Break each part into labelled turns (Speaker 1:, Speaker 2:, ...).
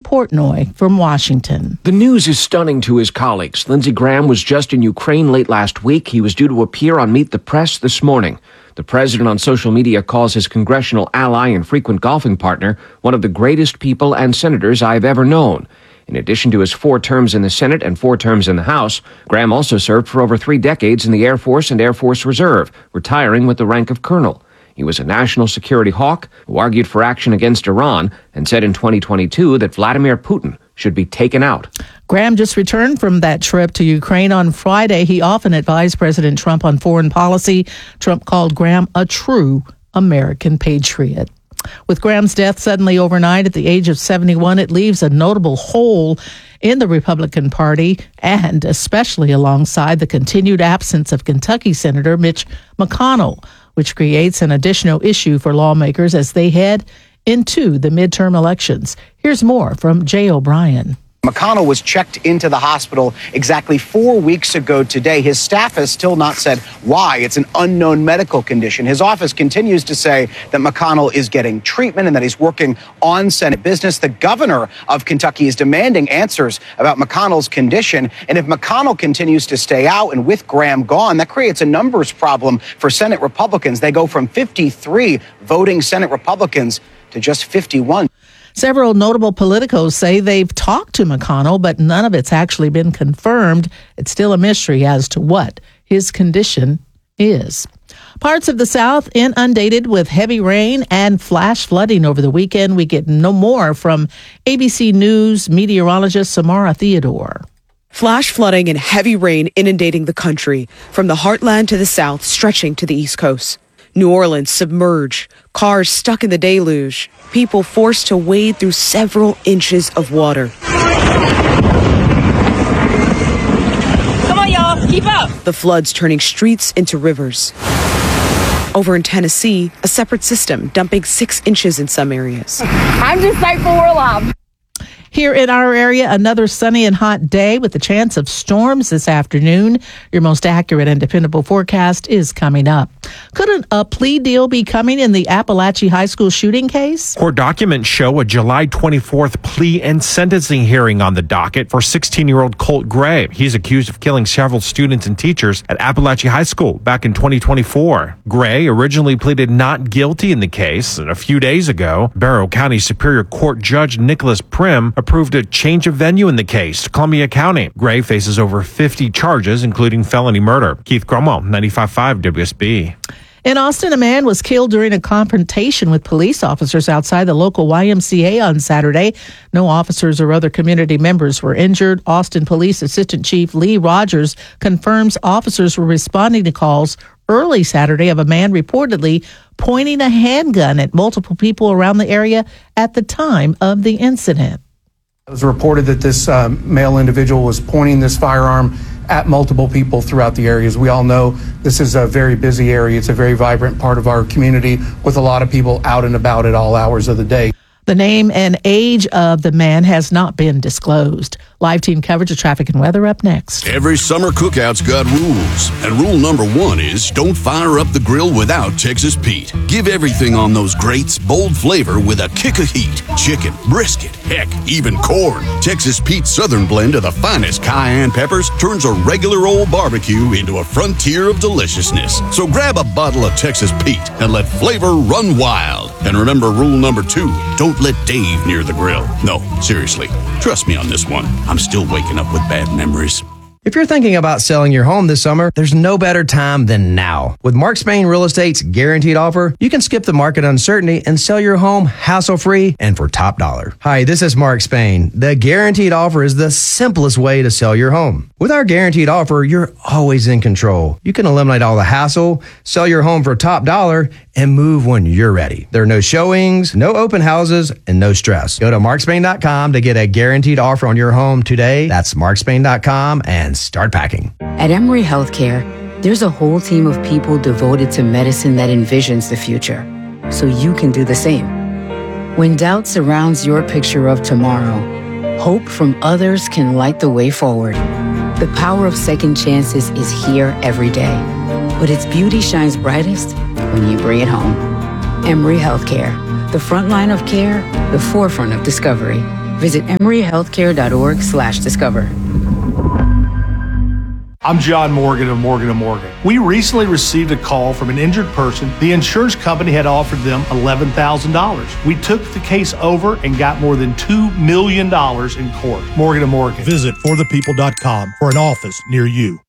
Speaker 1: Portnoy from Washington.
Speaker 2: The news is stunning to his colleagues. Lindsey Graham was just in Ukraine late last week. He was due to appear on Meet the Press this morning. The president on social media calls his congressional ally and frequent golfing partner one of the greatest people and senators I've ever known. In addition to his 4 terms in the Senate and 4 terms in the House, Graham also served for over 3 decades in the Air Force and Air Force Reserve, retiring with the rank of colonel. He was a national security hawk who argued for action against Iran and said in 2022 that Vladimir Putin should be taken out.
Speaker 1: Graham just returned from that trip to Ukraine on Friday. He often advised President Trump on foreign policy. Trump called Graham a true American patriot. With Graham's death suddenly overnight at the age of 71, it leaves a notable hole in the Republican Party, and especially alongside the continued absence of Kentucky Senator Mitch McConnell, which creates an additional issue for lawmakers as they head into the midterm elections. Here's more from Jay O'Brien.
Speaker 3: McConnell was checked into the hospital exactly 4 weeks ago today. His staff has still not said why. It's an unknown medical condition. His office continues to say that McConnell is getting treatment and that he's working on Senate business. The governor of Kentucky is demanding answers about McConnell's condition. And if McConnell continues to stay out and with Graham gone, that creates a numbers problem for Senate Republicans. They go from 53 voting Senate Republicans to just 51.
Speaker 1: Several notable politicos say they've talked to McConnell, but none of it's actually been confirmed. It's still a mystery as to what his condition is. Parts of the South inundated with heavy rain and flash flooding over the weekend. We get no more from ABC News meteorologist Samara Theodore.
Speaker 4: Flash flooding and heavy rain inundating the country, from the heartland to the south, stretching to the East Coast. New Orleans submerged, cars stuck in the deluge, people forced to wade through several inches of water. Come on, y'all, keep up. The floods turning streets into rivers. Over in Tennessee, a separate system dumping 6 inches in some areas.
Speaker 5: I'm just thankful we're alive.
Speaker 1: Here in our area, another sunny and hot day with the chance of storms this afternoon. Your most accurate and dependable forecast is coming up. Could a plea deal be coming in the Appalachia High School shooting case?
Speaker 6: Court documents show a July 24th plea and sentencing hearing on the docket for 16-year-old Colt Gray. He's accused of killing several students and teachers at Appalachia High School back in 2024. Gray originally pleaded not guilty in the case, and a few days ago, Barrow County Superior Court Judge Nicholas Prim approved a change of venue in the case to Columbia County. Gray faces over 50 charges, including felony murder. Keith Cromwell, 95.5 WSB.
Speaker 1: In Austin, a man was killed during a confrontation with police officers outside the local YMCA on Saturday. No officers or other community members were injured. Austin Police Assistant Chief Lee Rogers confirms officers were responding to calls early Saturday of a man reportedly pointing a handgun at multiple people around the area at the time of the incident.
Speaker 7: It was reported that this male individual was pointing this firearm at multiple people throughout the area. As we all know, this is a very busy area. It's a very vibrant part of our community with a lot of people out and about at all hours of the day.
Speaker 1: The name and age of the man has not been disclosed. Live team coverage of traffic and weather up next.
Speaker 8: Every summer cookout's got rules. And rule number 1 is don't fire up the grill without Texas Pete. Give everything on those grates bold flavor with a kick of heat. Chicken, brisket, heck, even corn. Texas Pete's Southern blend of the finest cayenne peppers turns a regular old barbecue into a frontier of deliciousness. So grab a bottle of Texas Pete and let flavor run wild. And remember rule number 2, don't let Dave near the grill. No, seriously, trust me on this one. I'm still waking up with bad memories.
Speaker 9: If you're thinking about selling your home this summer, there's no better time than now. With Mark Spain Real Estate's guaranteed offer, you can skip the market uncertainty and sell your home hassle-free and for top dollar. Hi, this is Mark Spain. The guaranteed offer is the simplest way to sell your home. With our guaranteed offer, you're always in control. You can eliminate all the hassle, sell your home for top dollar, and move when you're ready. There are no showings, no open houses, and no stress. Go to markspain.com to get a guaranteed offer on your home today. That's markspain.com and start packing.
Speaker 10: At Emory Healthcare, there's a whole team of people devoted to medicine that envisions the future, so you can do the same. When doubt surrounds your picture of tomorrow, hope from others can light the way forward. The power of second chances is here every day, but its beauty shines brightest when you bring it home. Emory Healthcare, the front line of care, the forefront of discovery. Visit emoryhealthcare.org/discover.
Speaker 11: I'm John Morgan of Morgan & Morgan. We recently received a call from an injured person. The insurance company had offered them $11,000. We took the case over and got more than $2 million in court. Morgan & Morgan.
Speaker 12: Visit forthepeople.com for an office near you.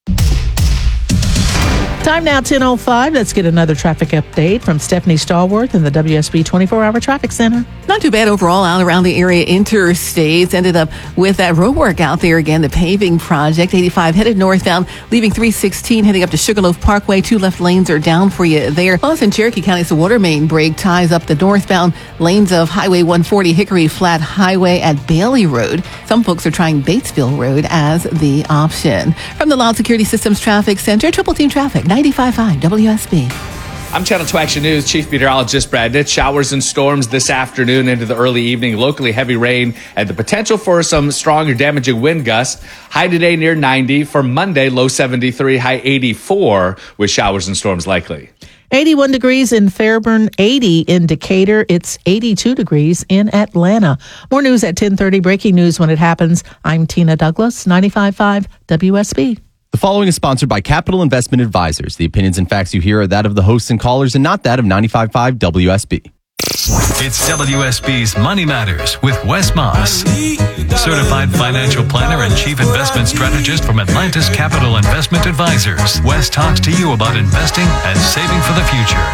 Speaker 1: Time now, 10:05. Let's get another traffic update from Stephanie Stallworth in the WSB 24-hour traffic center.
Speaker 13: Not too bad overall out around the area. Interstates ended up with that road work out there again, the paving project. 85 headed northbound, leaving 316 heading up to Sugarloaf Parkway. 2 left lanes are down for you there. Plus in Cherokee County, the water main break ties up the northbound lanes of Highway 140 Hickory Flat Highway at Bailey Road. Some folks are trying Batesville Road as the option. From the Loud Security Systems Traffic Center, Triple Team Traffic, 95.5 WSB.
Speaker 14: I'm Channel 2 Action News Chief Meteorologist Brad Nitz. Showers and storms this afternoon into the early evening. Locally heavy rain and the potential for some strong or damaging wind gusts. High today near 90. For Monday, low 73, high 84 with showers and storms likely.
Speaker 1: 81 degrees in Fairburn, 80 in Decatur. It's 82 degrees in Atlanta. More news at 10:30. Breaking news when it happens. I'm Tina Douglas, 95.5 WSB.
Speaker 15: The following is sponsored by Capital Investment Advisors. The opinions and facts you hear are that of the hosts and callers and not that of 95.5 WSB.
Speaker 16: It's WSB's Money Matters with Wes Moss, certified financial planner and chief investment strategist from Atlantis Capital Investment Advisors. Wes talks to you about investing and saving for the future.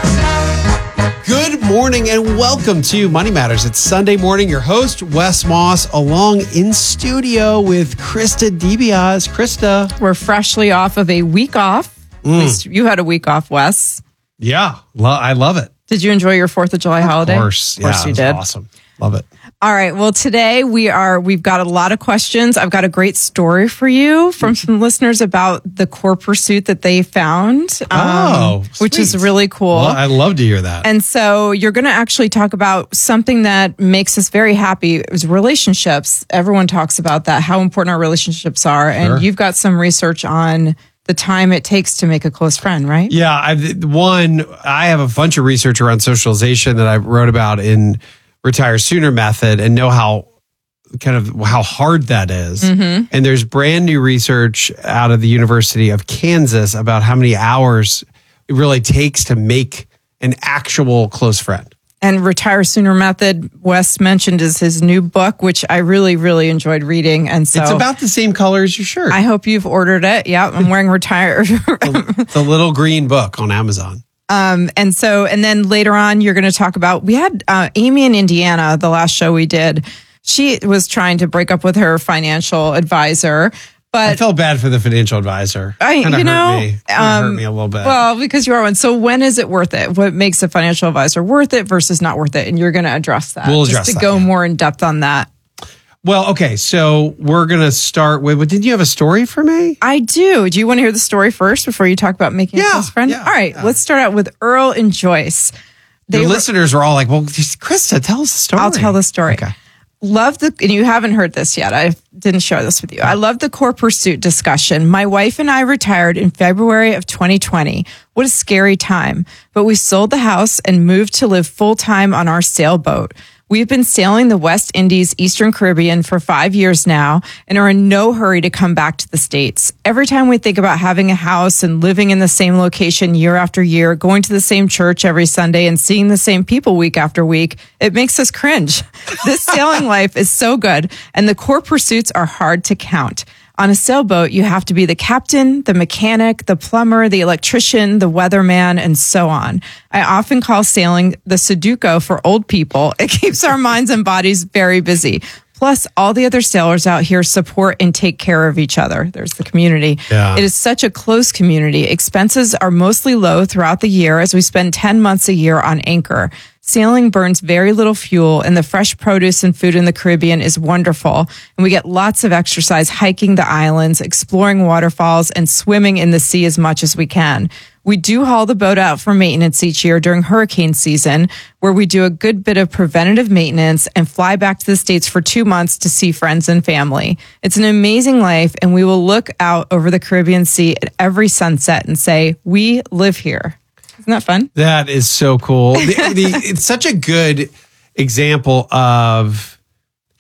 Speaker 17: Good morning and welcome to Money Matters. It's Sunday morning. Your host, Wes Moss, along in studio with Krista DiBiase. Krista.
Speaker 18: We're freshly off of a week off. At least you had a week off, Wes.
Speaker 17: Yeah, I love it.
Speaker 18: Did you enjoy your 4th of July holiday?
Speaker 17: Of course you did. Awesome. Love it.
Speaker 18: All right. Well, today we've got a lot of questions. I've got a great story for you from some listeners about the core pursuit that they found. Which is really cool.
Speaker 17: Well, I'd love to hear that.
Speaker 18: And so you're going to actually talk about something that makes us very happy. It was relationships. Everyone talks about that, how important our relationships are. Sure. And you've got some research on the time it takes to make a close friend, right?
Speaker 17: Yeah. I have a bunch of research around socialization that I wrote about in Retire Sooner method and know how hard that is. Mm-hmm. And there's brand new research out of the University of Kansas about how many hours it really takes to make an actual close friend.
Speaker 18: And Retire Sooner method, Wes mentioned, is his new book, which I really, really enjoyed reading. And so
Speaker 17: it's about the same color as your shirt.
Speaker 18: I hope you've ordered it. Yeah, I'm wearing Retire.
Speaker 17: The little green book on Amazon.
Speaker 18: And then later on, you're going to talk about, we had Amy in Indiana, the last show we did. She was trying to break up with her financial advisor. But
Speaker 17: I felt bad for the financial advisor. Hurt me a little bit.
Speaker 18: Well, because you are one. So when is it worth it? What makes a financial advisor worth it versus not worth it? And you're going to address that.
Speaker 17: We'll address
Speaker 18: just to go more in depth on that.
Speaker 17: Well, okay. So we're going to start with, didn't you have a story for me?
Speaker 18: I do. Do you want to hear the story first before you talk about making a close friend? All right. Let's start out with Earl and Joyce.
Speaker 17: The listeners were all like, well, Krista, tell us the story.
Speaker 18: I'll tell the story.
Speaker 17: Okay.
Speaker 18: And you haven't heard this yet. I didn't share this with you. I love the core pursuit discussion. My wife and I retired in February of 2020. What a scary time. But we sold the house and moved to live full time on our sailboat. We've been sailing the West Indies, Eastern Caribbean for 5 years now and are in no hurry to come back to the States. Every time we think about having a house and living in the same location year after year, going to the same church every Sunday and seeing the same people week after week, it makes us cringe. This sailing life is so good, and the core pursuits are hard to count. On a sailboat, you have to be the captain, the mechanic, the plumber, the electrician, the weatherman, and so on. I often call sailing the Sudoku for old people. It keeps our minds and bodies very busy. Plus, all the other sailors out here support and take care of each other. There's the community. Yeah. It is such a close community. Expenses are mostly low throughout the year as we spend 10 months a year on anchor. Sailing burns very little fuel, and the fresh produce and food in the Caribbean is wonderful. And we get lots of exercise hiking the islands, exploring waterfalls, and swimming in the sea as much as we can. We do haul the boat out for maintenance each year during hurricane season, where we do a good bit of preventative maintenance and fly back to the States for 2 months to see friends and family. It's an amazing life, and we will look out over the Caribbean Sea at every sunset and say, we live here. Isn't that fun?
Speaker 17: That is so cool. It's such a good example of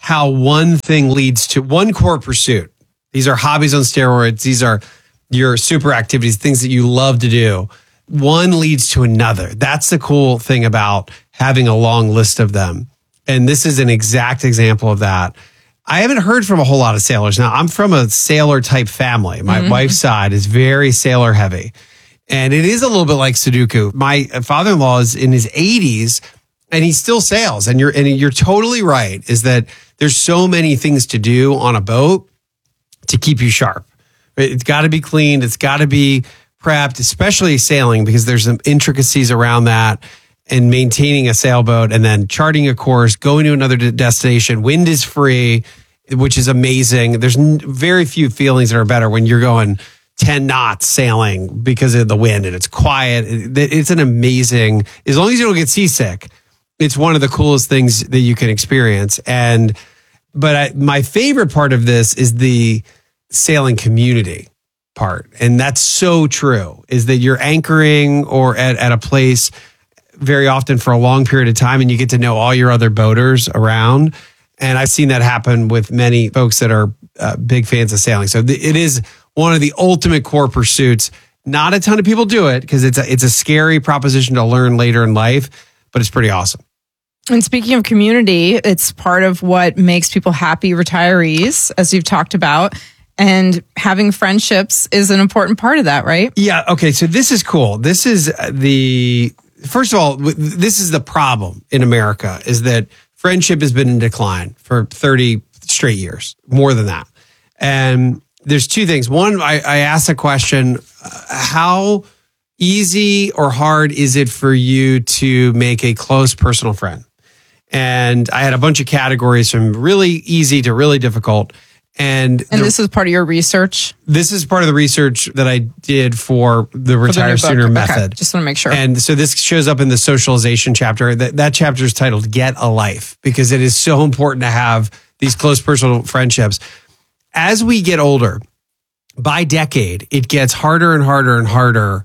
Speaker 17: how one thing leads to one core pursuit. These are hobbies on steroids. These are your super activities, things that you love to do. One leads to another. That's the cool thing about having a long list of them. And this is an exact example of that. I haven't heard from a whole lot of sailors. Now, I'm from a sailor type family. My wife's side is very sailor heavy. And it is a little bit like Sudoku. My father-in-law is in his 80s and he still sails. And you're totally right, is that there's so many things to do on a boat to keep you sharp. It's got to be cleaned. It's got to be prepped, especially sailing, because there's some intricacies around that, and maintaining a sailboat and then charting a course, going to another destination. Wind is free, which is amazing. There's very few feelings that are better when you're going 10 knots sailing because of the wind and it's quiet. It's an amazing, as long as you don't get seasick, it's one of the coolest things that you can experience. But my favorite part of this is the sailing community part. And that's so true, is that you're anchoring or at a place very often for a long period of time, and you get to know all your other boaters around. And I've seen that happen with many folks that are big fans of sailing. So it is one of the ultimate core pursuits. Not a ton of people do it because it's a scary proposition to learn later in life, but it's pretty awesome.
Speaker 18: And speaking of community, it's part of what makes people happy retirees, as you've talked about. And having friendships is an important part of that, right?
Speaker 17: Yeah. Okay. So this is cool. This is first of all, this is the problem in America, is that friendship has been in decline for 30 straight years, more than that. And there's two things. One, I asked a question, how easy or hard is it for you to make a close personal friend? And I had a bunch of categories from really easy to really difficult. And
Speaker 18: this is part of your research?
Speaker 17: This is part of the research that I did for the Retire Sooner method.
Speaker 18: Okay. Just want to make sure.
Speaker 17: And so this shows up in the socialization chapter. That chapter is titled Get a Life, because it is so important to have these close personal friendships. As we get older, by decade, it gets harder and harder and harder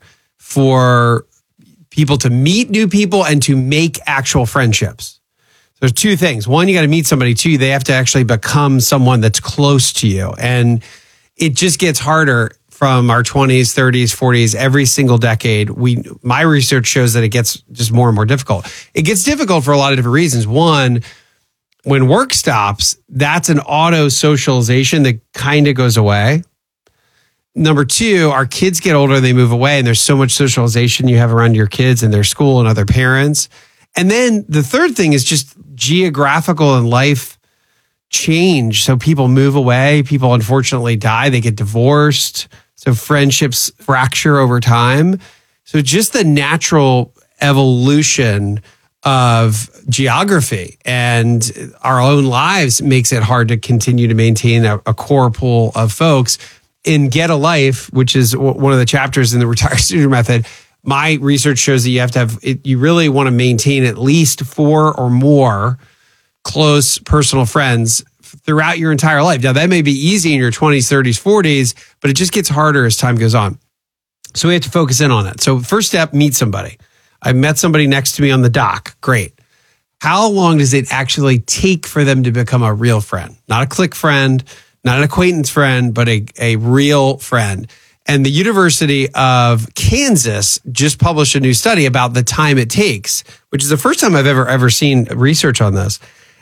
Speaker 17: for people to meet new people and to make actual friendships. There's two things. One, you got to meet somebody. Two, they have to actually become someone that's close to you. And it just gets harder from our 20s, 30s, 40s, every single decade. My research shows that it gets just more and more difficult. It gets difficult for a lot of different reasons. One, when work stops, that's an auto socialization that kind of goes away. Number two, our kids get older, they move away, and there's so much socialization you have around your kids and their school and other parents. And then the third thing is just geographical and life change. So people move away. People unfortunately die. They get divorced. So friendships fracture over time. So just the natural evolution of geography and our own lives makes it hard to continue to maintain a core pool of folks. In Get a Life, which is one of the chapters in the Retire Sooner method, my research shows that you have to have, you really want to maintain at least 4 or more close personal friends throughout your entire life. Now, that may be easy in your 20s, 30s, 40s, but it just gets harder as time goes on. So we have to focus in on that. So first step, meet somebody. I met somebody next to me on the dock. Great. How long does it actually take for them to become a real friend? Not a clique friend, not an acquaintance friend, but a real friend. And the University of Kansas just published a new study about the time it takes, which is the first time I've ever seen research on this,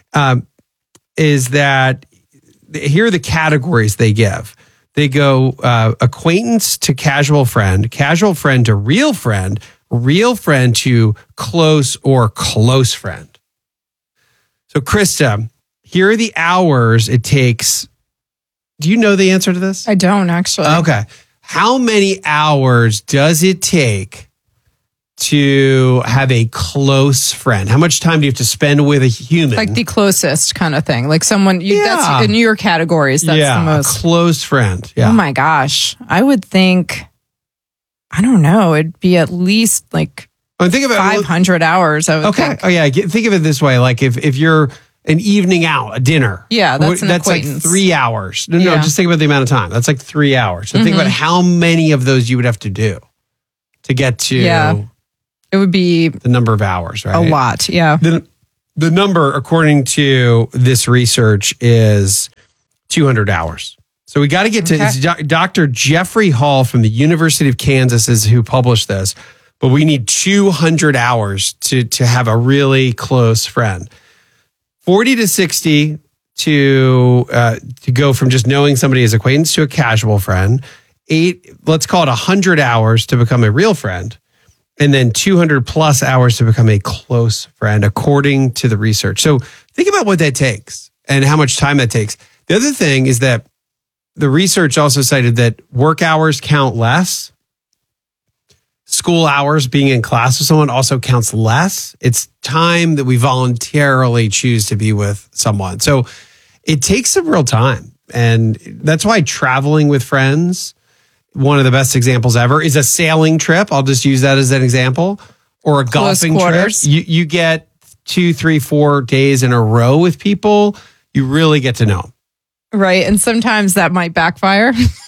Speaker 17: is that here are the categories they give. They go acquaintance to casual friend to real friend to close or close friend. So Krista, here are the hours it takes. Do you know the answer to this?
Speaker 18: I don't, actually.
Speaker 17: Okay. How many hours does it take to have a close friend? How much time do you have to spend with a human?
Speaker 18: Like the closest kind of thing. Like someone, that's in your categories. That's the most.
Speaker 17: A close friend. Yeah.
Speaker 18: Oh my gosh. I would think, I don't know, it'd be at least like
Speaker 17: think about
Speaker 18: 500 hours, I would think.
Speaker 17: Oh yeah. Think of it this way. Like if you're an evening out, a dinner.
Speaker 18: Yeah, that's an acquaintance.
Speaker 17: Like 3 hours. No, just think about the amount of time. That's like 3 hours. So think about how many of those you would have to do to get to
Speaker 18: it would be
Speaker 17: the number of hours, right?
Speaker 18: A lot, yeah.
Speaker 17: Then The number, according to this research, is 200 hours. So we got to get to it's Dr. Jeffrey Hall from the University of Kansas is who published this, but we need 200 hours to have a really close friend. 40 to 60 to go from just knowing somebody as acquaintance to a casual friend. 8, let's call it 100 hours to become a real friend. And then 200 plus hours to become a close friend, according to the research. So think about what that takes and how much time that takes. The other thing is that the research also cited that work hours count less. School hours, being in class with someone, also counts less. It's time that we voluntarily choose to be with someone. So it takes some real time. And that's why traveling with friends, one of the best examples ever, is a sailing trip. I'll just use that as an example. Or a golfing trip. You get 2, 3, 4 days in a row with people. You really get to know them.
Speaker 18: Right. And sometimes that might backfire.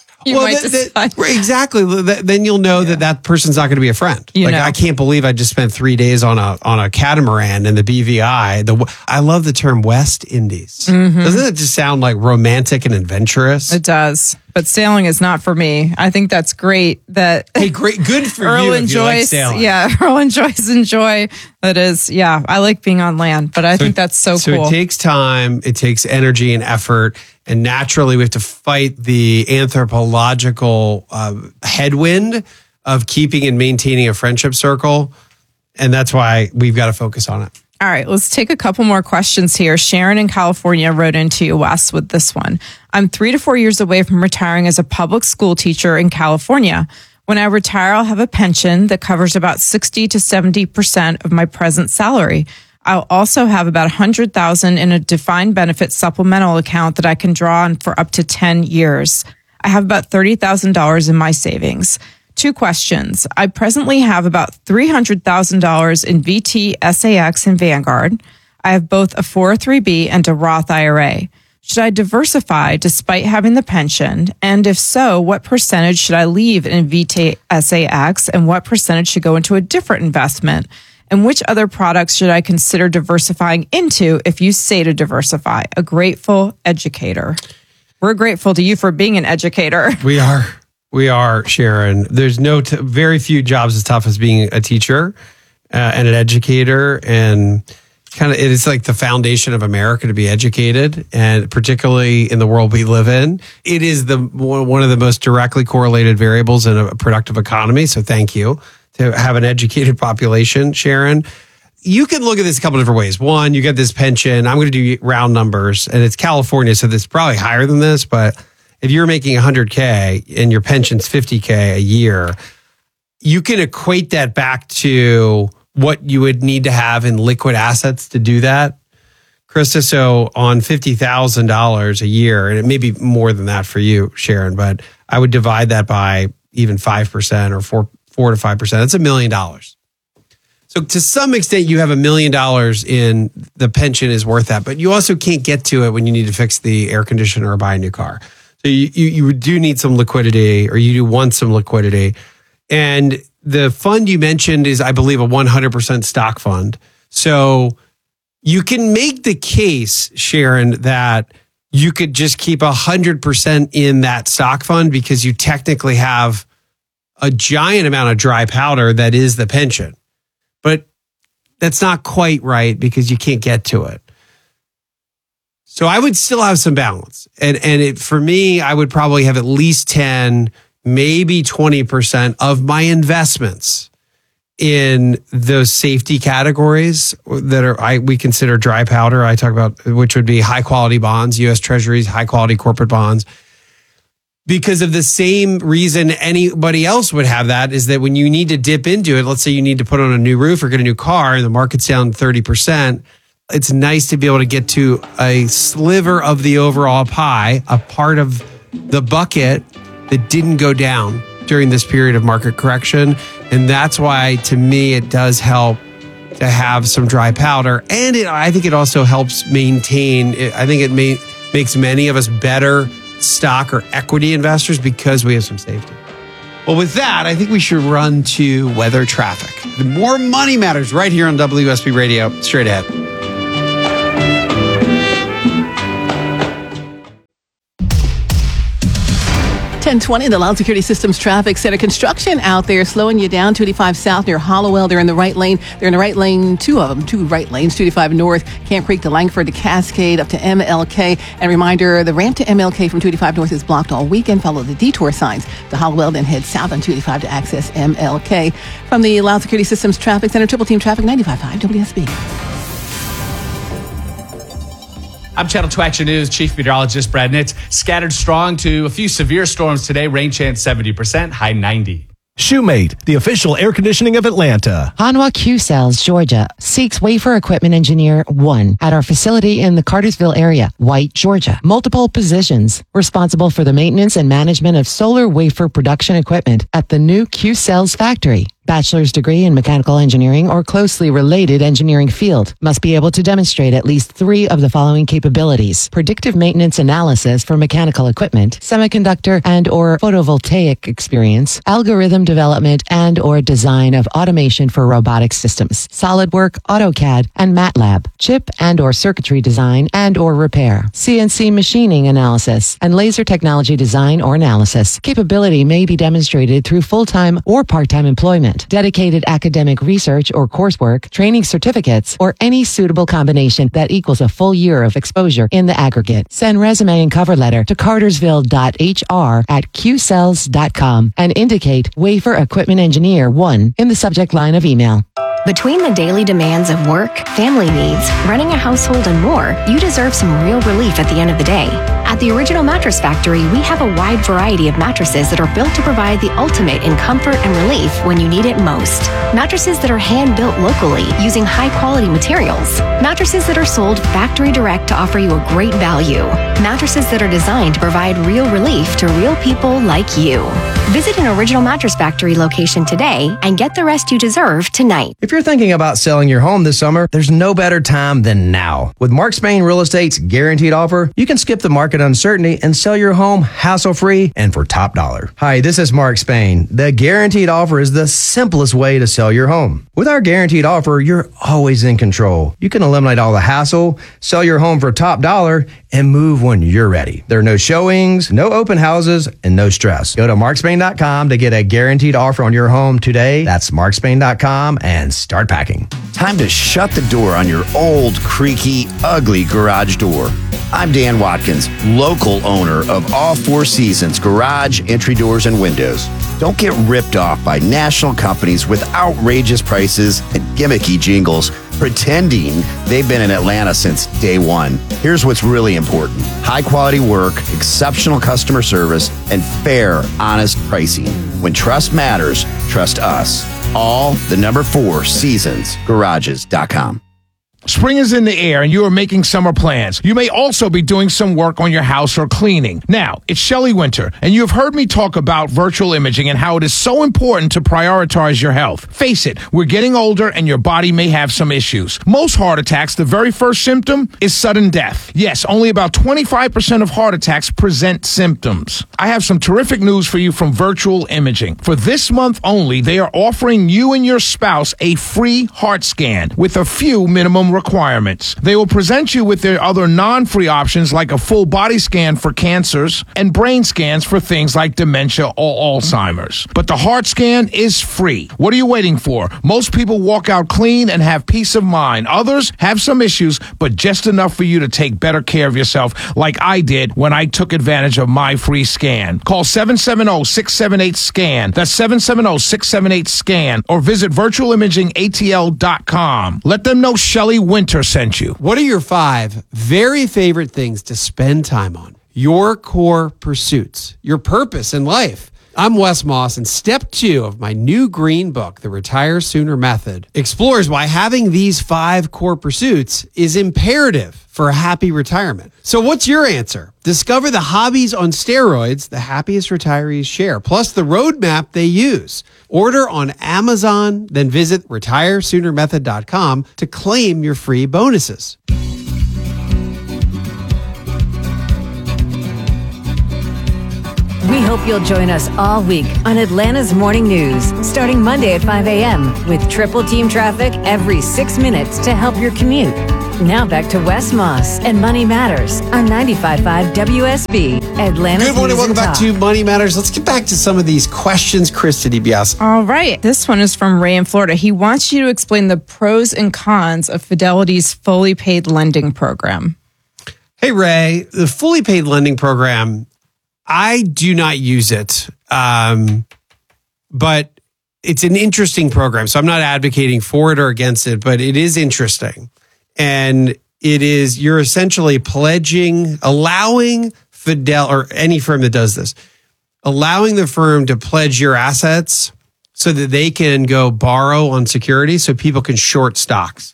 Speaker 17: Exactly. Then you'll know that person's not going to be a friend. I can't believe I just spent 3 days on a catamaran in the BVI. I love the term West Indies. Mm-hmm. Doesn't it just sound like romantic and adventurous?
Speaker 18: It does. But sailing is not for me. I think that's great. Good
Speaker 17: for
Speaker 18: Earl
Speaker 17: you.
Speaker 18: Enjoys,
Speaker 17: if you like sailing.
Speaker 18: Yeah, Earl enjoys enjoy. That is, yeah. I like being on land, but I think that's so cool.
Speaker 17: So it takes time, it takes energy and effort, and naturally we have to fight the anthropological headwind of keeping and maintaining a friendship circle, and that's why we've got to focus on it.
Speaker 18: All right, let's take a couple more questions here. Sharon in California wrote into you, Wes, with this one. I'm 3 to 4 years away from retiring as a public school teacher in California. When I retire, I'll have a pension that covers about 60 to 70% of my present salary. I'll also have about $100,000 in a defined benefit supplemental account that I can draw on for up to 10 years. I have about $30,000 in my savings. 2 questions. I presently have about $300,000 in VT, SAX, and Vanguard. I have both a 403B and a Roth IRA. Should I diversify despite having the pension? And if so, what percentage should I leave in VT, SAX, and what percentage should go into a different investment? And which other products should I consider diversifying into if you say to diversify? A grateful educator. We're grateful to you for being an educator.
Speaker 17: We are, Sharon. There's very few jobs as tough as being a teacher and an educator, and it is like the foundation of America to be educated, and particularly in the world we live in, it is one of the most directly correlated variables in a productive economy. So thank you to have an educated population, Sharon. You can look at this a couple different ways. One, you get this pension. I'm going to do round numbers, and it's California, so it's probably higher than this, but if you're making $100K and your pension's $50K a year, you can equate that back to what you would need to have in liquid assets to do that. Krista, so on $50,000 a year, and it may be more than that for you, Sharon, but I would divide that by even 5% or 4 to 5%. That's $1 million. So to some extent, you have $1 million in the pension is worth that, but you also can't get to it when you need to fix the air conditioner or buy a new car. So you do need some liquidity, or you do want some liquidity. And the fund you mentioned is, I believe, a 100% stock fund. So you can make the case, Sharon, that you could just keep 100% in that stock fund because you technically have a giant amount of dry powder that is the pension. But that's not quite right because you can't get to it. So I would still have some balance. And for me, I would probably have at least 10, maybe 20% of my investments in those safety categories that we consider dry powder. I talk about, which would be high quality bonds, U.S. Treasuries, high quality corporate bonds. Because of the same reason anybody else would have that, is that when you need to dip into it, let's say you need to put on a new roof or get a new car and the market's down 30%, it's nice to be able to get to a sliver of the overall pie, a part of the bucket that didn't go down during this period of market correction. And that's why, to me, it does help to have some dry powder. And I think it also helps maintain, I think it makes many of us better stock or equity investors because we have some safety. Well, with that, I think we should run to weather traffic. The more money matters right here on WSB Radio. Straight ahead.
Speaker 13: 1020, the Loud Security Systems Traffic Center. Construction out there slowing you down. 285 South near Hollowell. They're in the right lane. They're in the right lane, two of them, two right lanes. 285 North, Camp Creek to Langford to Cascade up to MLK. And reminder, the ramp to MLK from 285 North is blocked all weekend. Follow the detour signs to Hollowell, then head south on 285 to access MLK. From the Loud Security Systems Traffic Center, Triple Team Traffic 95.5 WSB.
Speaker 14: I'm Channel 2 Action News Chief Meteorologist Brad Nitz. Scattered strong to a few severe storms today. Rain chance 70%, high 90.
Speaker 12: Shoemate, the official air conditioning of Atlanta.
Speaker 19: Hanwha Q-Cells, Georgia, seeks wafer equipment engineer 1 at our facility in the Cartersville area, White, Georgia. Multiple positions responsible for the maintenance and management of solar wafer production equipment at the new Q-Cells factory. Bachelor's degree in mechanical engineering or closely related engineering field. Must be able to demonstrate at least 3 of the following capabilities: predictive maintenance analysis for mechanical equipment, semiconductor and or photovoltaic experience, algorithm development and or design of automation for robotic systems, SolidWorks, AutoCAD, and MATLAB, chip and or circuitry design and or repair, CNC machining analysis, and laser technology design or analysis. Capability may be demonstrated through full-time or part-time employment, dedicated academic research or coursework, training certificates, or any suitable combination that equals a full year of exposure in the aggregate. Send resume and cover letter to cartersville.hr@qcells.com and indicate wafer equipment engineer 1 in the subject line of email.
Speaker 20: Between the daily demands of work, family needs, running a household, and more, you deserve some real relief at the end of the day. At the Original Mattress Factory, we have a wide variety of mattresses that are built to provide the ultimate in comfort and relief when you need it most. Mattresses that are hand-built locally using high-quality materials. Mattresses that are sold factory direct to offer you a great value. Mattresses that are designed to provide real relief to real people like you. Visit an Original Mattress Factory location today and get the rest you deserve tonight.
Speaker 9: If you're thinking about selling your home this summer, there's no better time than now. With Mark Spain Real Estate's guaranteed offer, you can skip the market uncertainty and sell your home hassle-free and for top dollar. Hi, this is Mark Spain. The guaranteed offer is the simplest way to sell your home. With our guaranteed offer, you're always in control. You can eliminate all the hassle, sell your home for top dollar, and move when you're ready. There are no showings, no open houses, and no stress. Go to markspain.com to get a guaranteed offer on your home today. That's markspain.com and start packing.
Speaker 21: Time to shut the door on your old, creaky, ugly garage door. I'm Dan Watkins, local owner of All Four Seasons Garage, Entry Doors, and Windows. Don't get ripped off by national companies with outrageous prices and gimmicky jingles pretending they've been in Atlanta since day one. Here's what's really important: high quality work, exceptional customer service, and fair, honest pricing. When trust matters, trust us. All the number 4 Seasons Garages.com.
Speaker 22: Spring is in the air and you are making summer plans. You may also be doing some work on your house or cleaning. Now, it's Shelley Winter, and you have heard me talk about virtual imaging and how it is so important to prioritize your health. Face it, we're getting older and your body may have some issues. Most heart attacks, the very first symptom is sudden death. Yes, only about 25% of heart attacks present symptoms. I have some terrific news for you from Virtual Imaging. For this month only, they are offering you and your spouse a free heart scan with a few minimum requirements. They will present you with their other non-free options like a full body scan for cancers and brain scans for things like dementia or Alzheimer's. But the heart scan is free. What are you waiting for? Most people walk out clean and have peace of mind. Others have some issues, but just enough for you to take better care of yourself, like I did when I took advantage of my free scan. Call 770-678-SCAN. That's 770-678-SCAN, or visit virtualimagingatl.com. Let them know Shelley Winter sent you.
Speaker 17: What are your 5 very favorite things to spend time on? Your core pursuits, your purpose in life. I'm Wes Moss, and step 2 of my new green book, The Retire Sooner Method, explores why having these 5 core pursuits is imperative for a happy retirement. So what's your answer? Discover the hobbies on steroids the happiest retirees share, plus the roadmap they use. Order on Amazon, then visit retiresoonermethod.com to claim your free bonuses.
Speaker 23: We hope you'll join us all week on Atlanta's Morning News, starting Monday at 5 a.m. with Triple Team Traffic every 6 minutes to help your commute. Now back to Wes Moss and Money Matters on 95.5 WSB, Atlanta's
Speaker 17: Good morning.
Speaker 23: News and
Speaker 17: Welcome back
Speaker 23: Talk.
Speaker 17: to Money Matters. Let's get back to some of these questions. Krista DiBiase.
Speaker 18: All right. This one is from Ray in Florida. He wants you to explain the pros and cons of Fidelity's fully paid lending program.
Speaker 17: Hey, Ray, the fully paid lending program, I do not use it, but it's an interesting program. So I'm not advocating for it or against it, but it is interesting. And it is, you're essentially pledging, allowing Fidel or any firm that does this, allowing the firm to pledge your assets so that they can go borrow on security so people can short stocks.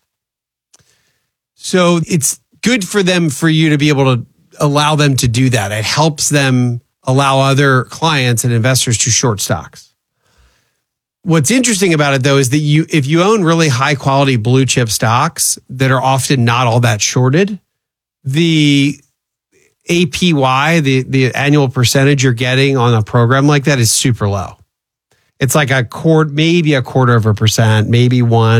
Speaker 17: So it's good for them, for you to be able to allow them to do that. It helps them allow other clients and investors to short stocks. What's interesting about it, though, is that if you own really high quality blue chip stocks that are often not all that shorted, the APY, the annual percentage you're getting on a program like that is super low. It's like maybe a quarter of a percent, maybe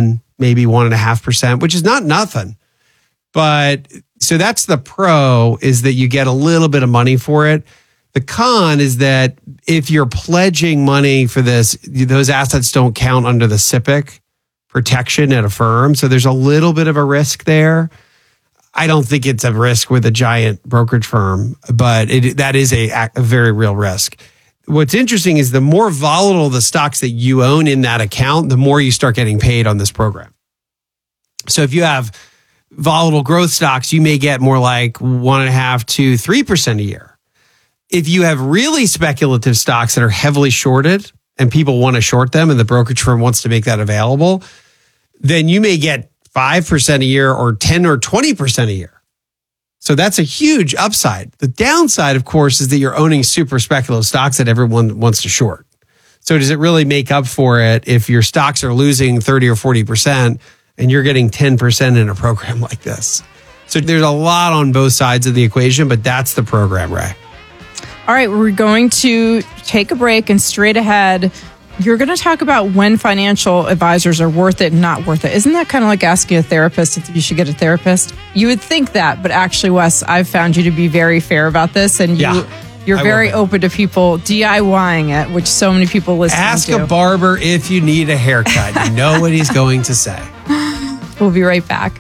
Speaker 17: 1.5%, which is not nothing. But so that's the pro, is that you get a little bit of money for it. The con is that if you're pledging money for this, those assets don't count under the SIPC protection at a firm. So there's a little bit of a risk there. I don't think it's a risk with a giant brokerage firm, but that is a very real risk. What's interesting is the more volatile the stocks that you own in that account, the more you start getting paid on this program. So if you have volatile growth stocks, you may get more like 1.5 to 3% a year. If you have really speculative stocks that are heavily shorted and people want to short them and the brokerage firm wants to make that available, then you may get 5% a year or 10 or 20% a year. So that's a huge upside. The downside, of course, is that you're owning super speculative stocks that everyone wants to short. So does it really make up for it if your stocks are losing 30 or 40% and you're getting 10% in a program like this? So there's a lot on both sides of the equation, but that's the program, Ray.
Speaker 18: All right, we're going to take a break, and straight ahead, you're going to talk about when financial advisors are worth it and not worth it. Isn't that kind of like asking a therapist if you should get a therapist? You would think that, but actually, Wes, I've found you to be very fair about this, and you're very open to people DIYing it, which so many people listen to.
Speaker 17: Ask a barber if you need a haircut. You know what he's going to say.
Speaker 18: We'll be right back.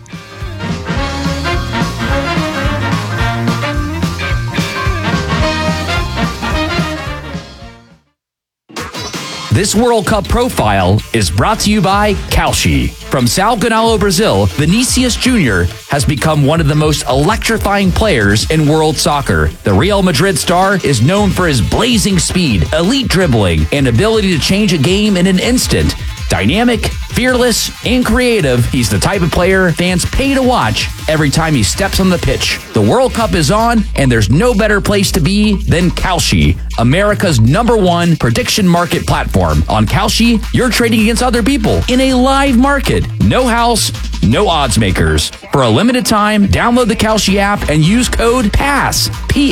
Speaker 2: This World Cup profile is brought to you by Kalshi. From Sao Gonçalo, Brazil, Vinicius Jr. has become one of the most electrifying players in world soccer. The Real Madrid star is known for his blazing speed, elite dribbling, and ability to change a game in an instant. Dynamic, fearless, and creative, he's the type of player fans pay to watch every time he steps on the pitch. The World Cup is on, and there's no better place to be than Kalshi, America's #1 prediction market platform. On Kalshi, you're trading against other people in a live market. No house, no odds makers. For a limited time, download the Kalshi app and use code PASS,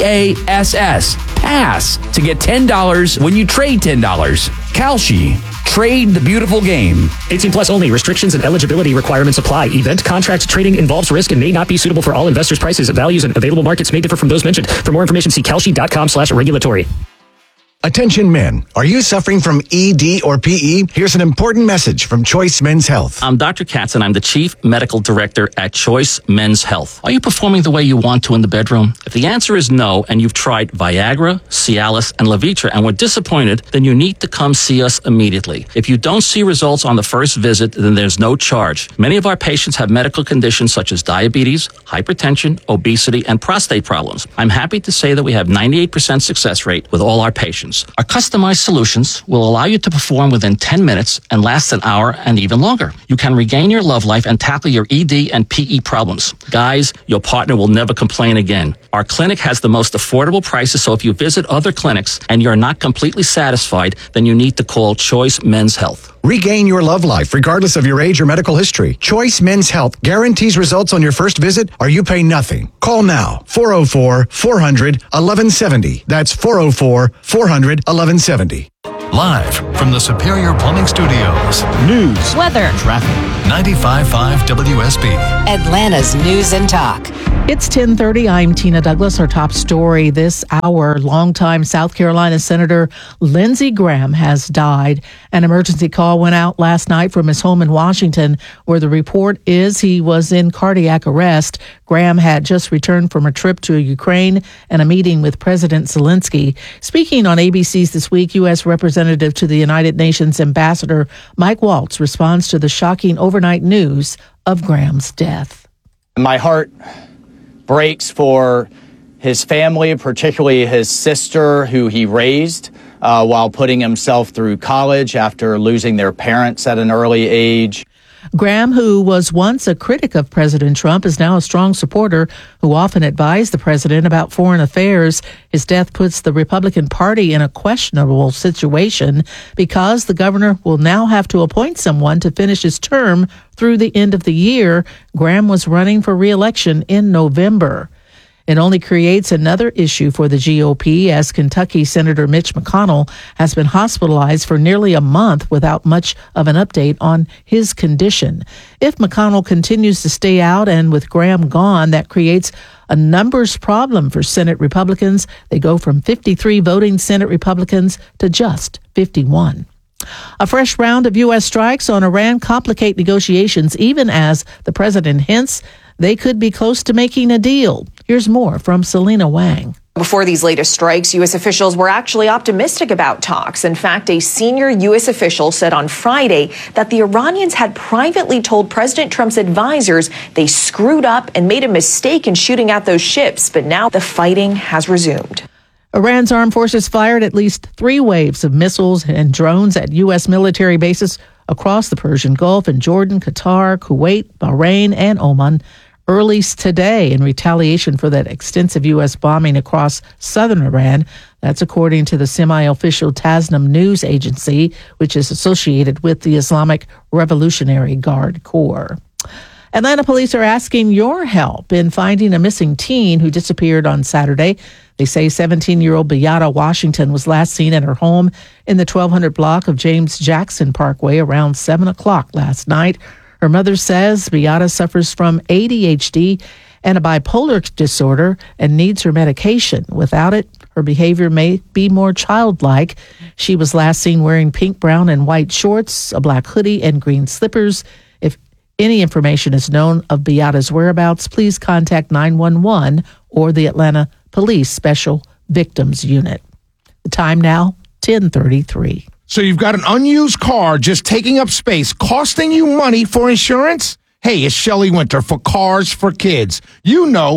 Speaker 2: P-A-S-S, PASS, to get $10 when you trade $10. Kalshi. Trade the beautiful game.
Speaker 3: 18 plus only. Restrictions and eligibility requirements apply. Event contract trading involves risk and may not be suitable for all investors. Prices, values, and available markets may differ from those mentioned. For more information, see kalshi.com/regulatory.
Speaker 4: Attention men, are you suffering from ED or PE? Here's an important message from Choice Men's Health.
Speaker 24: I'm Dr. Katz, and I'm the Chief Medical Director at Choice Men's Health. Are you performing the way you want to in the bedroom? If the answer is no, and you've tried Viagra, Cialis, and Levitra and were disappointed, then you need to come see us immediately. If you don't see results on the first visit, then there's no charge. Many of our patients have medical conditions such as diabetes, hypertension, obesity, and prostate problems. I'm happy to say that we have 98% success rate with all our patients. Our customized solutions will allow you to perform within 10 minutes and last an hour and even longer. You can regain your love life and tackle your ED and PE problems. Guys, your partner will never complain again. Our clinic has the most affordable prices, so if you visit other clinics and you're not completely satisfied, then you need to call Choice Men's Health.
Speaker 4: Regain your love life regardless of your age or medical history. Choice Men's Health guarantees results on your first visit or you pay nothing. Call now. 404-400-1170. That's 404-400-1170.
Speaker 16: Live from the Superior Plumbing Studios.
Speaker 5: News,
Speaker 23: weather,
Speaker 16: traffic. 95.5 WSB.
Speaker 23: Atlanta's News and Talk.
Speaker 1: It's 10:30. I'm Tina Douglas. Our top story this hour. Longtime South Carolina Senator Lindsey Graham has died. An emergency call went out last night from his home in Washington, where the report is he was in cardiac arrest. Graham had just returned from a trip to Ukraine and a meeting with President Zelensky. Speaking on ABC's This Week, U.S. Representative to the United Nations Ambassador Mike Waltz responds to the shocking overnight news of Graham's death.
Speaker 6: My heart breaks for his family, particularly his sister, who he raised while putting himself through college after losing their parents at an early age.
Speaker 1: Graham, who was once a critic of President Trump, is now a strong supporter who often advised the president about foreign affairs. His death puts the Republican Party in a questionable situation because the governor will now have to appoint someone to finish his term through the end of the year. Graham was running for re-election in November. It only creates another issue for the GOP as Kentucky Senator Mitch McConnell has been hospitalized for nearly a month without much of an update on his condition. If McConnell continues to stay out and with Graham gone, that creates a numbers problem for Senate Republicans. They go from 53 voting Senate Republicans to just 51. A fresh round of U.S. strikes on Iran complicate negotiations, even as the president hints they could be close to making a deal. Here's more from Selena Wang.
Speaker 7: Before these latest strikes, U.S. officials were actually optimistic about talks. In fact, a senior U.S. official said on Friday that the Iranians had privately told President Trump's advisors they screwed up and made a mistake in shooting at those ships. But now the fighting has resumed.
Speaker 1: Iran's armed forces fired at least 3 waves of missiles and drones at U.S. military bases across the Persian Gulf in Jordan, Qatar, Kuwait, Bahrain, and Oman early today in retaliation for that extensive U.S. bombing across southern Iran. That's according to the semi-official Tasnim news agency, which is associated with the Islamic Revolutionary Guard Corps. Atlanta police are asking your help in finding a missing teen who disappeared on Saturday. They say 17-year-old Beata Washington was last seen at her home in the 1200 block of James Jackson Parkway around 7 o'clock last night. Her mother says Beata suffers from ADHD and a bipolar disorder and needs her medication. Without it, her behavior may be more childlike. She was last seen wearing pink, brown, and white shorts, a black hoodie, and green slippers. If any information is known of Beata's whereabouts, please contact 911 or the Atlanta Police Special Victims Unit. The time now, 10:33.
Speaker 22: So you've got an unused car just taking up space, costing you money for insurance? Hey, it's Shelley Winter for Cars for Kids. You know,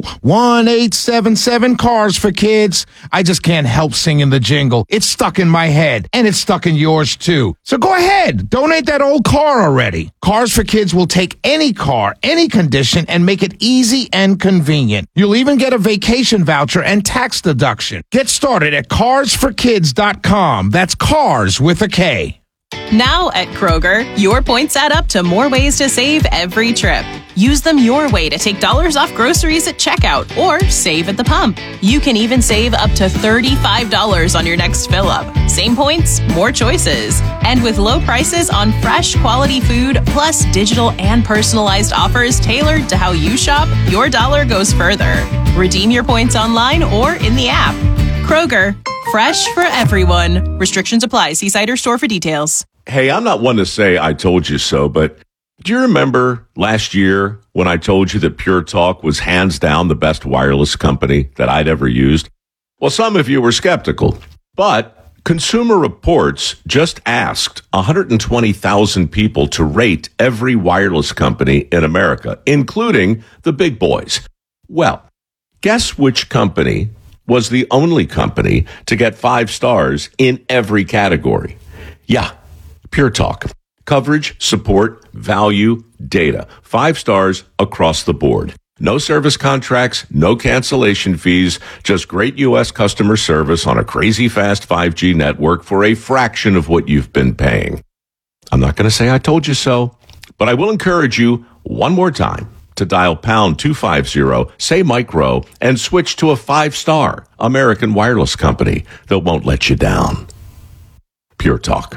Speaker 22: 1-877 Cars for Kids. I just can't help singing the jingle. It's stuck in my head, and it's stuck in yours too. So go ahead, donate that old car already. Cars for Kids will take any car, any condition, and make it easy and convenient. You'll even get a vacation voucher and tax deduction. Get started at carsforkids.com. That's cars with a K.
Speaker 8: Now at Kroger, your points add up to more ways to save every trip. Use them your way to take dollars off groceries at checkout or save at the pump. You can even save up to $35 on your next fill up. Same points, more choices. And with low prices on fresh, quality food, plus digital and personalized offers tailored to how you shop, your dollar goes further. Redeem your points online or in the app. Kroger, fresh for everyone. Restrictions apply. See site or store for details.
Speaker 25: Hey, I'm not one to say I told you so, but do you remember last year when I told you that Pure Talk was hands down the best wireless company that I'd ever used? Well, some of you were skeptical, but Consumer Reports just asked 120,000 people to rate every wireless company in America, including the big boys. Well, guess which company was the only company to get 5 stars in every category? Yeah, Pure Talk. Coverage, support, value, data. 5 stars across the board. No service contracts, no cancellation fees, just great U.S. customer service on a crazy fast 5G network for a fraction of what you've been paying. I'm not going to say I told you so, but I will encourage you one more time to dial pound 250, say micro, and switch to a 5-star American wireless company that won't let you down. Pure Talk.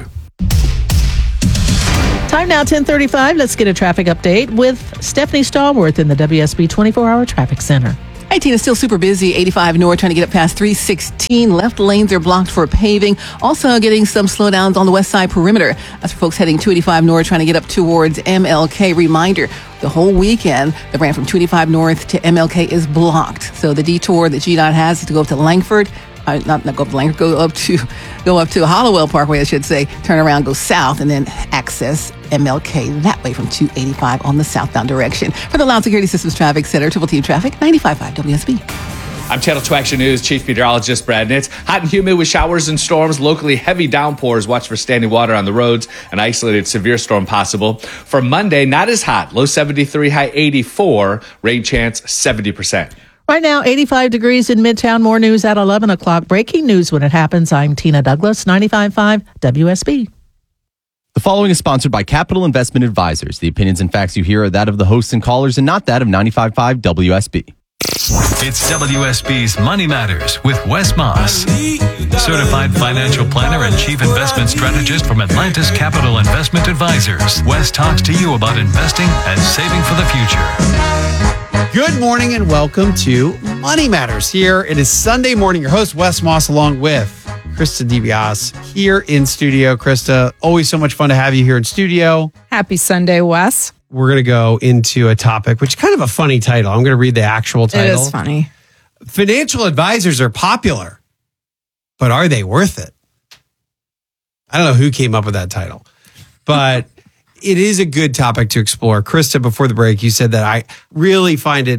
Speaker 1: Time now, 10:35. Let's get a traffic update with Stephanie Stallworth in the WSB 24-hour traffic center.
Speaker 5: 18 is still super busy. 85 north trying to get up past 316. Left lanes are blocked for paving. Also getting some slowdowns on the west side perimeter. That's for folks heading 285 north trying to get up towards MLK. Reminder, the whole weekend, the ramp from 285 north to MLK is blocked. So the detour that GDOT has is to go up to Langford. Not go up to Langford, go up to Hollowell Parkway, I should say. Turn around, go south, and then access MLK that way from 285 on the southbound direction. For the Loud Security Systems Traffic Center, Triple T Traffic, 95.5 WSB.
Speaker 14: I'm Channel 2 Action News Chief Meteorologist Brad Nitz. Hot and humid with showers and storms, locally heavy downpours. Watch for standing water on the roads. An isolated severe storm possible. For Monday, not as hot. Low 73, high 84. Rain chance 70%.
Speaker 1: Right now, 85 degrees in Midtown. More news at 11 o'clock. Breaking news when it happens. I'm Tina Douglas, 95.5 WSB.
Speaker 10: The following is sponsored by Capital Investment Advisors. The opinions and facts you hear are that of the hosts and callers and not that of 95.5 WSB.
Speaker 16: It's WSB's Money Matters with Wes Moss, certified financial planner and chief investment strategist from Atlantis Capital Investment Advisors. Wes talks to you about investing and saving for the future.
Speaker 17: Good morning and welcome to Money Matters. Here it is Sunday morning. Your host Wes Moss along with Krista DiBiase here in studio. Krista, always so much fun to have you here in studio.
Speaker 18: Happy Sunday, Wes.
Speaker 17: We're going to go into a topic, which is kind of a funny title. I'm going to read the actual title.
Speaker 18: It is funny.
Speaker 17: Financial advisors are popular, but are they worth it? I don't know who came up with that title, but it is a good topic to explore. Krista, before the break, you said that I really find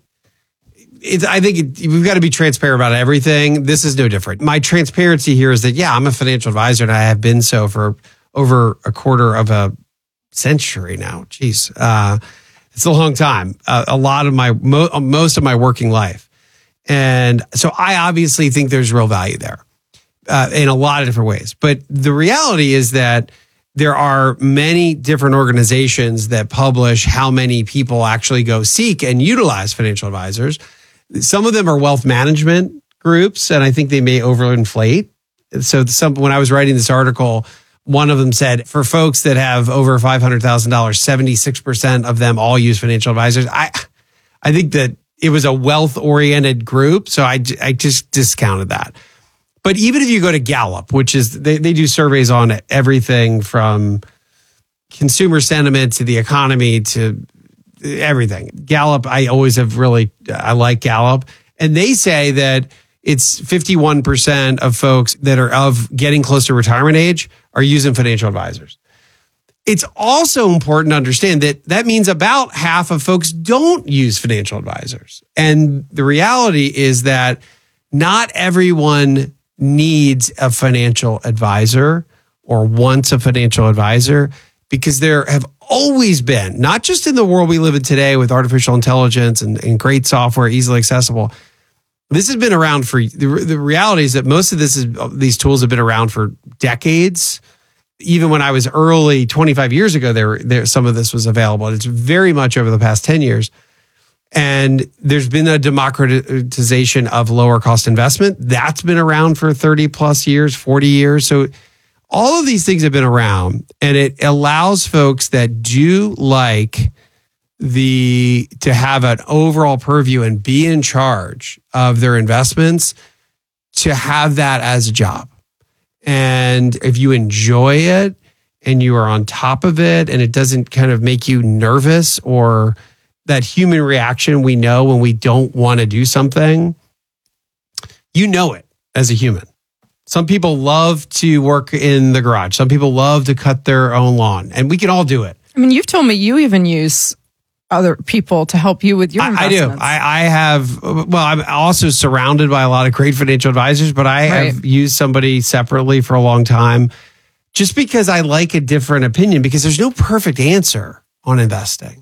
Speaker 17: we've got to be transparent about everything. This is no different. My transparency here is that, yeah, I'm a financial advisor and I have been so for over a quarter of a century now. Jeez. It's a long time. A lot of most of my working life. And so I obviously think there's real value there in a lot of different ways. But the reality is that there are many different organizations that publish how many people actually go seek and utilize financial advisors. Some of them are wealth management groups, and I think they may overinflate. So when I was writing this article, one of them said for folks that have over $500,000, 76% of them all use financial advisors. I think that it was a wealth-oriented group, so I just discounted that. But even if you go to Gallup, which is, they do surveys on everything from consumer sentiment to the economy to everything. Gallup, I like Gallup. And they say that it's 51% of folks that are of getting close to retirement age are using financial advisors. It's also important to understand that means about half of folks don't use financial advisors. And the reality is that not everyone needs a financial advisor or wants a financial advisor, because there have always been, not just in the world we live in today with artificial intelligence and great software, easily accessible. This has been around for, the reality is that most of these tools have been around for decades. Even when I was early, 25 years ago, there some of this was available. It's very much over the past 10 years. And there's been a democratization of lower cost investment. That's been around for 30 plus years, 40 years. So all of these things have been around, and it allows folks that do like to have an overall purview and be in charge of their investments to have that as a job. And if you enjoy it and you are on top of it and it doesn't kind of make you nervous, or that human reaction we know when we don't want to do something, you know it as a human. Some people love to work in the garage. Some people love to cut their own lawn, and we can all do it.
Speaker 18: I mean, you've told me you even use other people to help you with your investments.
Speaker 17: I do. I'm also surrounded by a lot of great financial advisors, but I have used somebody separately for a long time just because I like a different opinion, because there's no perfect answer on investing.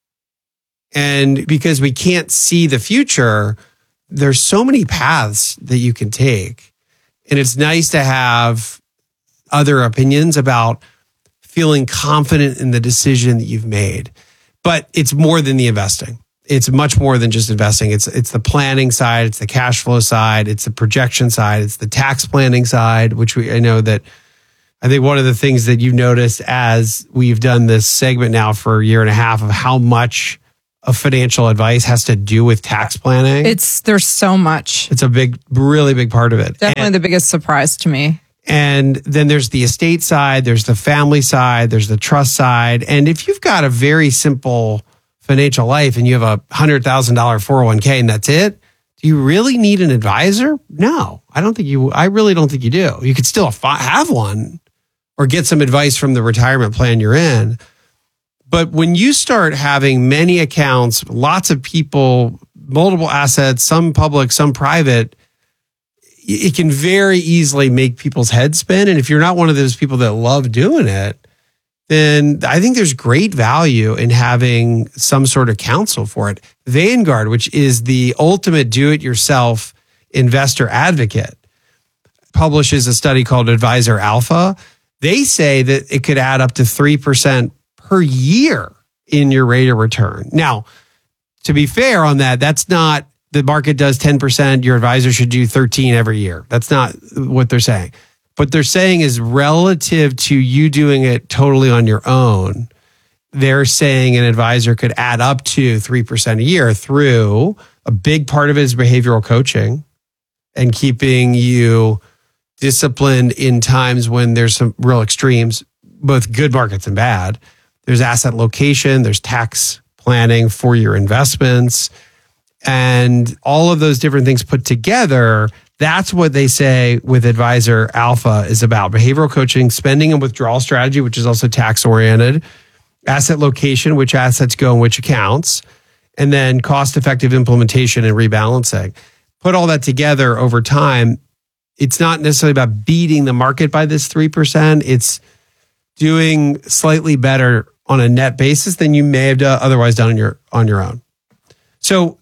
Speaker 17: And because we can't see the future, there's so many paths that you can take. And it's nice to have other opinions about feeling confident in the decision that you've made. But it's more than the investing. It's much more than just investing. It's the planning side, it's the cash flow side, it's the projection side, it's the tax planning side, which I know that I think one of the things that you've noticed as we've done this segment now for a year and a half of how much of financial advice has to do with tax planning.
Speaker 18: There's so much.
Speaker 17: It's a really big part of it.
Speaker 18: Definitely the biggest surprise to me.
Speaker 17: And then there's the estate side, there's the family side, there's the trust side. And if you've got a very simple financial life and you have a $100,000 401k and that's it, do you really need an advisor? No, I really don't think you do. You could still have one or get some advice from the retirement plan you're in. But when you start having many accounts, lots of people, multiple assets, some public, some private, it can very easily make people's heads spin. And if you're not one of those people that love doing it, then I think there's great value in having some sort of counsel for it. Vanguard, which is the ultimate do-it-yourself investor advocate, publishes a study called Advisor Alpha. They say that it could add up to 3% per year in your rate of return. Now, to be fair on that, that's not the market does 10%, your advisor should do 13 every year. That's not what they're saying. What they're saying is relative to you doing it totally on your own, they're saying an advisor could add up to 3% a year through a big part of it is behavioral coaching and keeping you disciplined in times when there's some real extremes, both good markets and bad. There's asset location, there's tax planning for your investments, and all of those different things put together. That's what they say with Advisor Alpha is about. Behavioral coaching, spending and withdrawal strategy, which is also tax oriented, asset location, which assets go in which accounts, and then cost effective implementation and rebalancing. Put all that together over time. It's not necessarily about beating the market by this 3%. It's doing slightly better on a net basis than you may have otherwise done on your own. So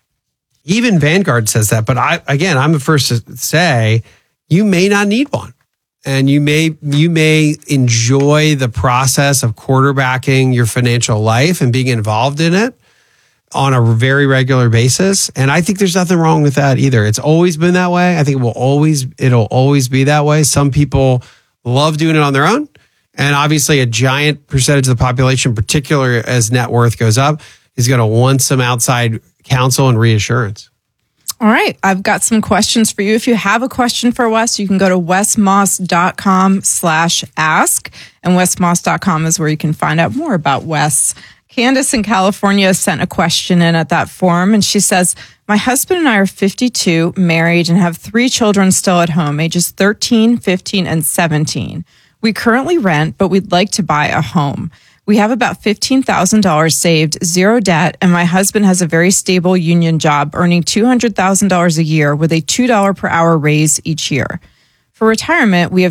Speaker 17: even Vanguard says that, but I'm the first to say you may not need one, and you may enjoy the process of quarterbacking your financial life and being involved in it on a very regular basis. And I think there's nothing wrong with that either. It's always been that way. I think it'll always be that way. Some people love doing it on their own. And obviously a giant percentage of the population, particularly as net worth goes up, is going to want some outside counsel and reassurance.
Speaker 18: All right. I've got some questions for you. If you have a question for Wes, you can go to wesmoss.com/ask. And wesmoss.com is where you can find out more about Wes. Candace in California sent a question in at that forum, and she says, my husband and I are 52, married, and have 3 children still at home, ages 13, 15, and 17. We currently rent, but we'd like to buy a home. We have about $15,000 saved, 0 debt, and my husband has a very stable union job, earning $200,000 a year with a $2 per hour raise each year. For retirement, we have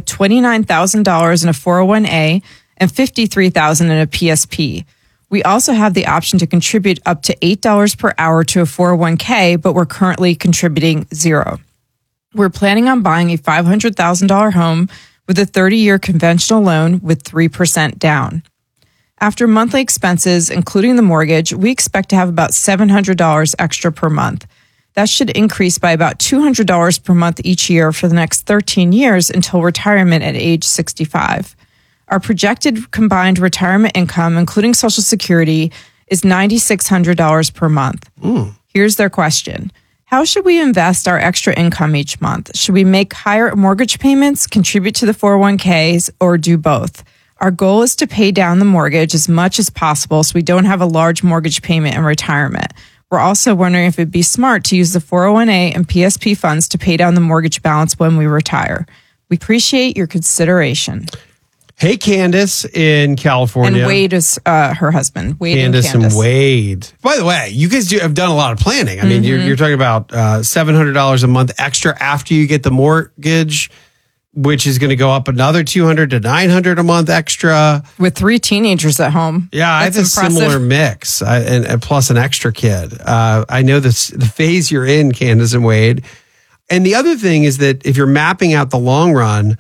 Speaker 18: $29,000 in a 401a and $53,000 in a PSP. We also have the option to contribute up to $8 per hour to a 401k, but we're currently contributing 0. We're planning on buying a $500,000 home with a 30-year conventional loan with 3% down. After monthly expenses, including the mortgage, we expect to have about $700 extra per month. That should increase by about $200 per month each year for the next 13 years until retirement at age 65. Our projected combined retirement income, including Social Security, is $9,600 per month. Here's their question. How should we invest our extra income each month? Should we make higher mortgage payments, contribute to the 401ks, or do both? Our goal is to pay down the mortgage as much as possible so we don't have a large mortgage payment in retirement. We're also wondering if it'd be smart to use the 401a and PSP funds to pay down the mortgage balance when we retire. We appreciate your consideration.
Speaker 17: Hey, Candace in California.
Speaker 18: And Wade is her husband. Wade
Speaker 17: Candace and Wade. By the way, you guys have done a lot of planning. I mean, you're talking about $700 a month extra after you get the mortgage, which is going to go up another $200 to $900 a month extra.
Speaker 18: With 3 teenagers at home.
Speaker 17: Yeah, I have a similar mix, and plus an extra kid. I know the phase you're in, Candace and Wade. And the other thing is that if you're mapping out the long run,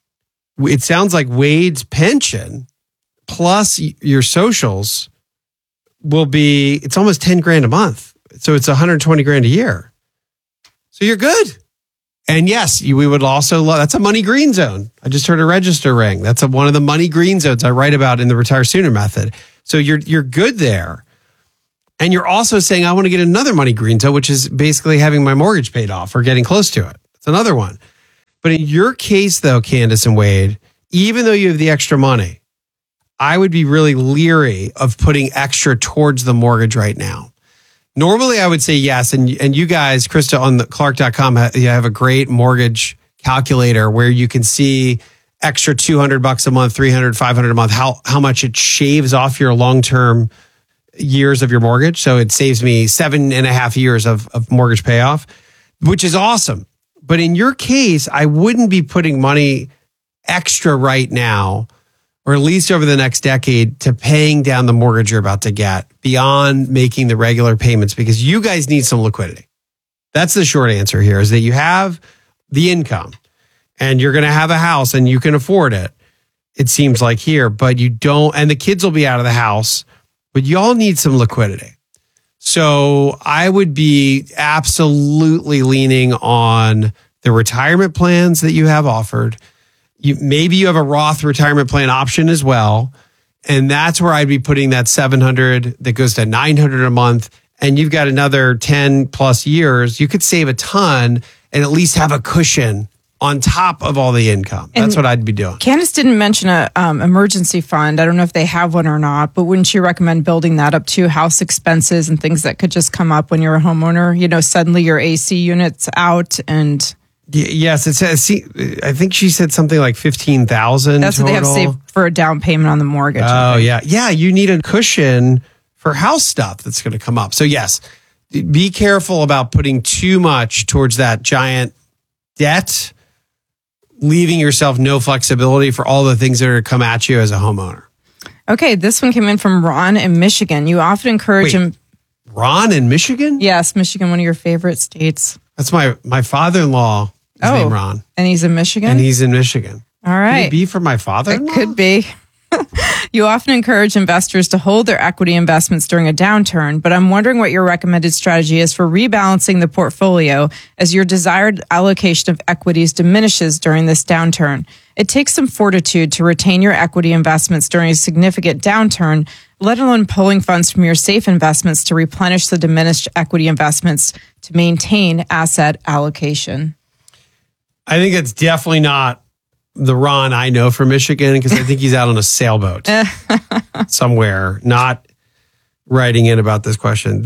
Speaker 17: it sounds like Wade's pension plus your socials will be, it's almost 10 grand a month. So it's 120 grand a year. So you're good. And yes, we would also that's a money green zone. I just heard a register ring. That's one of the money green zones I write about in the Retire Sooner method. So you're good there. And you're also saying, I want to get another money green zone, which is basically having my mortgage paid off or getting close to it. It's another one. But in your case, though, Candace and Wade, even though you have the extra money, I would be really leery of putting extra towards the mortgage right now. Normally, I would say yes. And you guys, Krista, on the Clark.com, you have a great mortgage calculator where you can see extra $200 a month, $300, $500 a month, how much it shaves off your long-term years of your mortgage. So it saves me 7.5 years of mortgage payoff, which is awesome. But in your case, I wouldn't be putting money extra right now, or at least over the next decade, to paying down the mortgage you're about to get beyond making the regular payments, because you guys need some liquidity. That's the short answer here, is that you have the income and you're going to have a house and you can afford it. It seems like here, but you don't, and the kids will be out of the house, but you all need some liquidity. So I would be absolutely leaning on the retirement plans that you have offered. Maybe you have a Roth retirement plan option as well. And that's where I'd be putting that $700 that goes to $900 a month. And you've got another 10 plus years. You could save a ton and at least have a cushion on top of all the income. That's what I'd be doing.
Speaker 18: Candace didn't mention a emergency fund. I don't know if they have one or not, but wouldn't you recommend building that up to house expenses and things that could just come up when you're a homeowner? You know, suddenly your AC unit's out and...
Speaker 17: Yes, it says. I think she said something like 15,000.
Speaker 18: That's what they have saved for a down payment on the mortgage.
Speaker 17: Oh yeah. You need a cushion for house stuff that's going to come up. So yes, be careful about putting too much towards that giant debt, leaving yourself no flexibility for all the things that are going to come at you as a homeowner.
Speaker 18: Okay, this one came in from Ron in Michigan. You often encourage him.
Speaker 17: Ron in Michigan?
Speaker 18: Yes, Michigan, one of your favorite states.
Speaker 17: That's my father-in-law. His name Ron.
Speaker 18: And he's in Michigan?
Speaker 17: And he's in Michigan.
Speaker 18: All right.
Speaker 17: Could it be for my father-in-law?
Speaker 18: It could be. You often encourage investors to hold their equity investments during a downturn, but I'm wondering what your recommended strategy is for rebalancing the portfolio as your desired allocation of equities diminishes during this downturn. It takes some fortitude to retain your equity investments during a significant downturn, let alone pulling funds from your safe investments to replenish the diminished equity investments to maintain asset allocation.
Speaker 17: I think it's definitely not the Ron I know from Michigan, because I think he's out on a sailboat somewhere, not writing in about this question.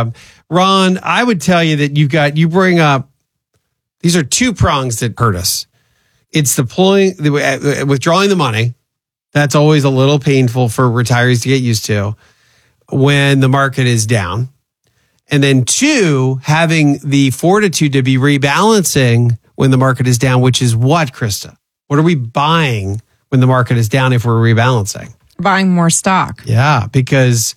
Speaker 17: Ron, I would tell you that you bring up, these are two prongs that hurt us. It's withdrawing the money. That's always a little painful for retirees to get used to when the market is down. And then two, having the fortitude to be rebalancing when the market is down, which is what, Krista? What are we buying when the market is down if we're rebalancing?
Speaker 18: Buying more stock.
Speaker 17: Yeah, because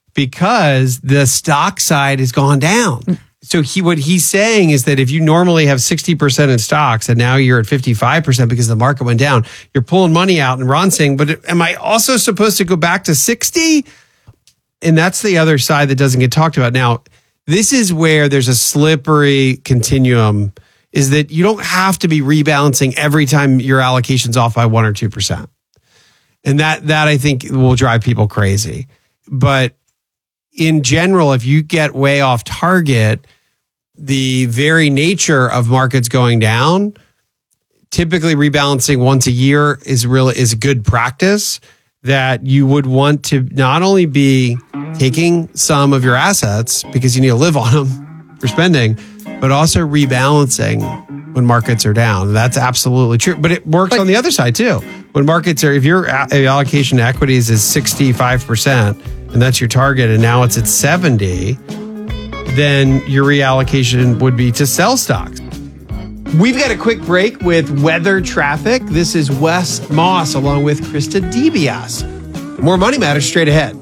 Speaker 17: the stock side has gone down. So what he's saying is that if you normally have 60% in stocks and now you're at 55% because the market went down, you're pulling money out. And Ron's saying, but am I also supposed to go back to 60? And that's the other side that doesn't get talked about. Now, this is where there's a slippery continuum, is that you don't have to be rebalancing every time your allocation's off by 1 or 2%. And that I think will drive people crazy. But in general, if you get way off target, the very nature of markets going down, typically rebalancing once a year is a good practice, that you would want to not only be taking some of your assets because you need to live on them for spending, but also rebalancing when markets are down. That's absolutely true. But it works on the other side too. When markets are, if your allocation to equities is 65% and that's your target and now it's at 70, then your reallocation would be to sell stocks. We've got a quick break with weather traffic. This is Wes Moss along with Krista DeBiase. More Money Matters straight ahead.